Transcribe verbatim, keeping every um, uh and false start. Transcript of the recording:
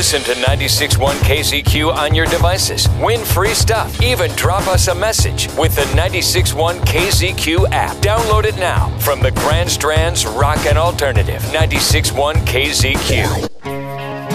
Listen to ninety-six point one K Z Q on your devices. Win free stuff. Even drop us a message with the ninety-six point one K Z Q app. Download it now from the Grand Strand's Rock and Alternative ninety-six point one K Z Q.